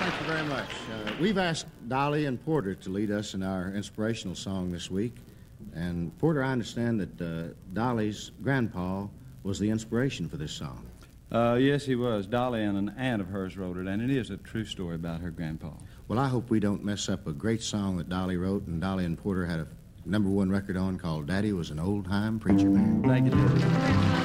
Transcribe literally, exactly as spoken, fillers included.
Thank you very much. Uh, we've asked Dolly and Porter to lead us in our inspirational song this week. And, Porter, I understand that uh, Dolly's grandpa was the inspiration for this song. Uh, yes, he was. Dolly and an aunt of hers wrote it, and it is a true story about her grandpa. Well, I hope we don't mess up a great song that Dolly wrote, and Dolly and Porter had a number one record on called Daddy Was an Old-Time Preacher Man. Thank you.